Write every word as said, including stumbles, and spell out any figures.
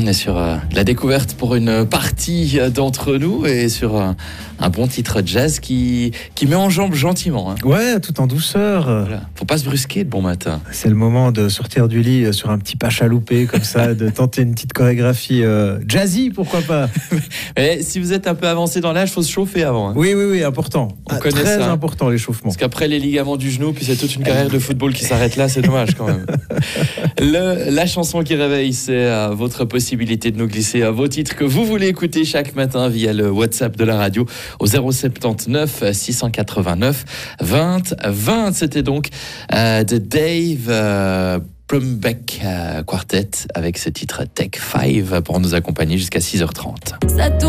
on est sur euh, la découverte pour une partie d'entre nous et sur euh, un bon titre jazz qui, qui met en jambe gentiment. Hein. Ouais, tout en douceur. Voilà. Faut pas se brusquer de bon matin. C'est le moment de sortir du lit sur un petit pas chaloupé comme ça, de tenter une petite chorégraphie euh, jazzy, pourquoi pas. Mais si vous êtes un peu avancé dans l'âge, faut se chauffer avant. Hein. Oui, oui, oui, important. On ah, connaît très ça. important l'échauffement. Parce qu'après les ligaments du genou, puis c'est toute une carrière de football qui s'arrête là, c'est dommage quand même. Le, la chanson qui réveille, c'est euh, votre possibilité de nous glisser à vos titres que vous voulez écouter chaque matin via le WhatsApp de la radio au zéro soixante-dix-neuf six cent quatre-vingt-neuf vingt vingt. C'était donc euh, de Dave euh, Brubeck euh, Quartet avec ce titre Take cinq pour nous accompagner jusqu'à six heures trente.